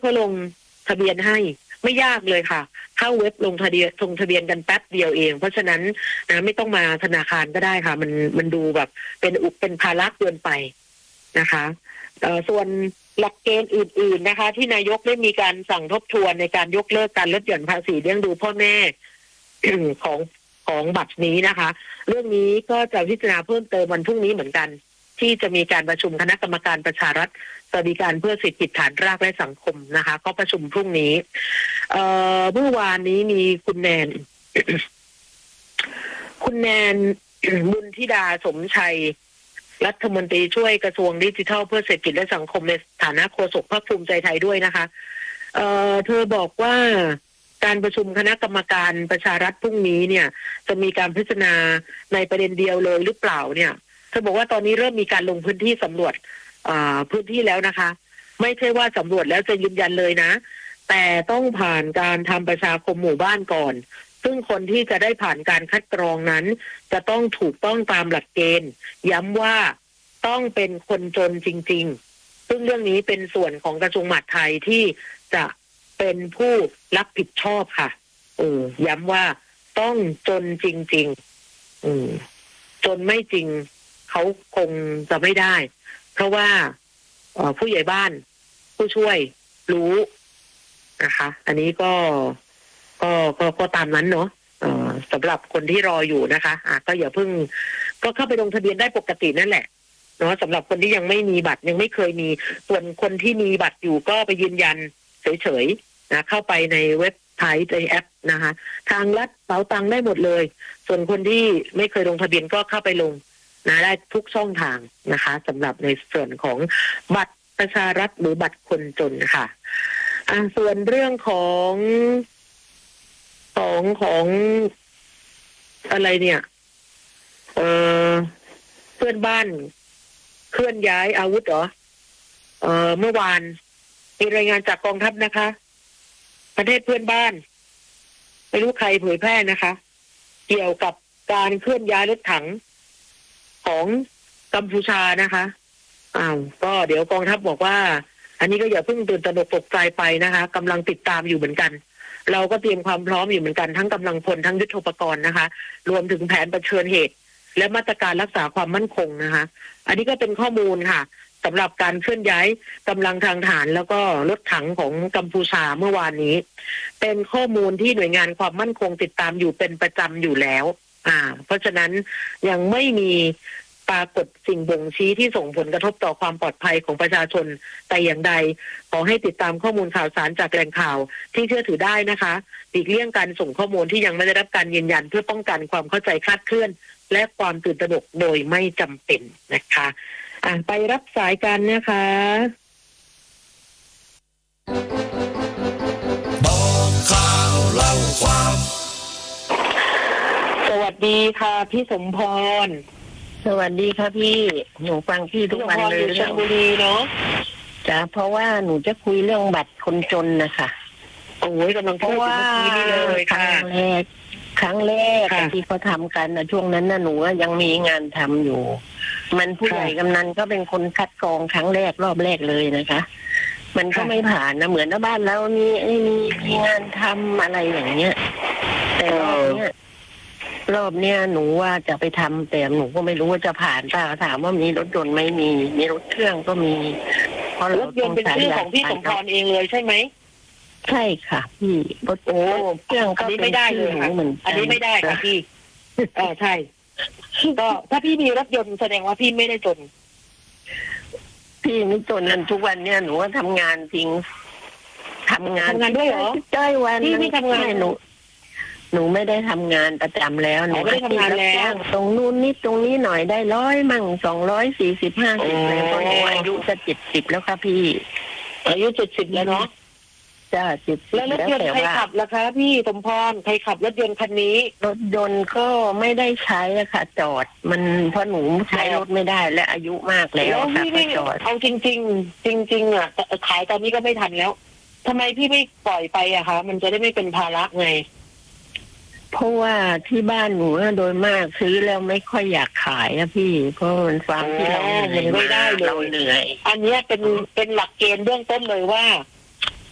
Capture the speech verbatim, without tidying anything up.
เขาลงทะเบียนให้ไม่ยากเลยค่ะเข้าเว็บลงทะเบียนลงทะเบียนกันแป๊บเดียวเองเพราะฉะนั้นนะไม่ต้องมาธนาคารก็ได้ค่ะมันมันดูแบบเป็นอุปเป็นภาระเกินไปนะคะเอ่อส่วนหลักเกณฑ์อื่นๆนะคะที่นายกได้มีการสั่งทบทวนในการยกเลิกการลดหย่อนภาษีเลี้ยงดูพ่อแม่ ของของบัตรนี้นะคะเรื่องนี้ก็จะพิจารณาเพิ่มเติมวันพรุ่งนี้เหมือนกันที่จะมีการประชุมคณะกรรมการประชารัฐสวัสดิการเพื่อสิทธิฐานรากและสังคมนะคะก็ประชุมพรุ่งนี้เอ่อเมื่อวานนี้มีคุณแนน คุณแนน บุญธิดาสมชัยรัฐมนตรีช่วยกระทรวงดิจิทัลเพื่อเศรษฐกิจและสังคมในฐานะโฆษกพรรคภูมิใจไทยด้วยนะคะเอ่อเธอบอกว่าการประชุมคณะกรรมการประชารัฐพรุ่งนี้เนี่ยจะมีการพิจารณาในประเด็นเดียวเลยหรือเปล่าเนี่ยเธอบอกว่าตอนนี้เริ่มมีการลงพื้นที่สำรวจพื้นที่แล้วนะคะไม่ใช่ว่าสำรวจแล้วจะยืนยันเลยนะแต่ต้องผ่านการทำประชาคมหมู่บ้านก่อนซึ่งคนที่จะได้ผ่านการคัดกรองนั้นจะต้องถูกต้องตามหลักเกณฑ์ย้ำว่าต้องเป็นคนจนจริงๆซึ่งเรื่องนี้เป็นส่วนของกระทรวงมหาดไทยที่จะเป็นผู้รับผิดชอบค่ะเออย้ำว่าต้องจนจริงๆอืมจนไม่จริงเขาคงจะไม่ได้เพราะว่าผู้ใหญ่บ้านผู้ช่วยรู้นะคะอันนี้ก็ก็ก็ก็ตามนั้นเนาะสำหรับคนที่รออยู่นะคะอ่ะก็อย่าเพิ่งก็เข้าไปลงทะเบียนได้ปกตินั่นแหละเนาะสำหรับคนที่ยังไม่มีบัตรยังไม่เคยมีส่วนคนที่มีบัตรอยู่ก็ไปยืนยันเฉยๆนะเข้าไปในเว็บไซต์ในแอปนะคะทางรัฐเป๋าตังค์ได้หมดเลยส่วนคนที่ไม่เคยลงทะเบียนก็เข้าไปลงนะได้ทุกช่องทางนะคะสำหรับในส่วนของบัตรประชารัฐหรือบัตรคนจนค่ะอ่าส่วนเรื่องของของของอะไรเนี่ยเออเพื่อนบ้านเคลื่อนย้ายอาวุธเหรอเออเมื่อวานมีรายงานจากกองทัพนะคะประเทศเพื่อนบ้านไม่รู้ใครเผยแพร่นะคะเกี่ยวกับการเคลื่อนย้ายรถถังของกัมพูชานะคะอ้าวก็เดี๋ยวกองทัพบอกว่าอันนี้ก็อย่าเพิ่งตื่นตระหนกตกใจไปนะคะกำลังติดตามอยู่เหมือนกันเราก็เตรียมความพร้อมอยู่เหมือนกันทั้งกำลังพลทั้งยุทโธปกรณ์นะคะรวมถึงแผนเผชิญเหตุและมาตรการรักษาความมั่นคงนะคะอันนี้ก็เป็นข้อมูลค่ะสำหรับการเคลื่อนย้ายกำลังทางทหารแล้วก็รถถังของกัมพูชาเมื่อวานนี้เป็นข้อมูลที่หน่วยงานความมั่นคงติดตามอยู่เป็นประจำอยู่แล้วอ่าเพราะฉะนั้นยังไม่มีปรากฏสิ่งบ่งชี้ที่ส่งผลกระทบต่อความปลอดภัยของประชาชนแต่อย่างใดขอให้ติดตามข้อมูลข่าวสารจากแหล่งข่าวที่เชื่อถือได้นะคะหลีกเลี่ยงการส่งข้อมูลที่ยังไม่ได้รับการยืนยันเพื่อป้องกันความเข้าใจคลาดเคลื่อนและความตื่นตระหนกโดยไม่จำเป็นนะคะอ่ะไปรับสายกันนะคะบอกข่าวเล่าความสวัสดีค่ะพี่สมพรสวัสดีค่ะพี่หนูฟังพี่ทุกวันเลยเรื่องบุรีเนาะจ้ะเพราะว่าหนูจะคุยเรื่องบัตรคนจนนะคะโอ้ยกำลังพูดถึงเมื่อกี้นี่เลยค่ะครั้งแรกครั้งแรกที่เขาทำกันนะช่วงนั้นน่ะหนูยังมีงานทำอยู่มันผู้ใหญ่กำนันก็เป็นคนคัดกรองครั้งแรกรอบแรกเลยนะคะมันก็ไม่ผ่านนะเหมือนบ้านแล้วมีมีมีงานทำอะไรอย่างเงี้ยแต่รอบเนี้ยรอบเนี้ยหนูว่าจะไปทำแต่หนูก็ไม่รู้ว่าจะผ่านป่ะถามว่ามีรถยนต์ไม่มีมีรถเครื่องก็มีเพราะรถยนต์เป็นชื่อของพี่สมพรเองเลยใช่ไหมใช่ค่ะพี่รถโอ้เครื่องก็ไม่ได้เลยค่ะอันนี้ไม่ได้ค่ะพี่เออใช่ก็ถ้าพี่มีรถยนต์แสดงว่าพี่ไม่ได้จนพี่ไม่จนนั่นทุกวันเนี่ยหนูก็ทำงานจริงทำงานทำงานด้วยเหรอใช่วันพี่ไม่ทำงานหนูหนูไม่ได้ทำงานประจำแล้วหนูไม่ได้ทำงานแล้วตรงนู้นนิดตรงนี้หน่อยได้ร้อยมั่งสองร้อยสี่สิบห้าสิบเลยเพราะหนูอายุจะเจ็ดสิบแล้วค่ะพี่อายุเจ็ดสิบแล้วเนาะจ้าเจ็ดสิบแล้วรถยนต์ใครขับล่ะคะพี่สมพรใครขับรถยนต์คันนี้รถยนต์ก็ไม่ได้ใช้อะค่ะจอดมันเพราะหนูใช้รถไม่ได้และอายุมากแล้วค่ะก็จอดเอาจริงจริงจริงจริงอ่ะขายตอนนี้ก็ไม่ทันแล้วทำไมพี่ไม่ปล่อยไปอะคะมันจะได้ไม่เป็นภาระไงเพราะว่าที่บ้านหนูโดยมากซื้อแล้วไม่ค่อยอยากขายอะพี่เพราะมันฟังที่เราเหนื่อยไม่ได้เลยเหนื่อยอันนี้เป็นเป็นหลักเกณฑ์เบื้องต้นเลยว่า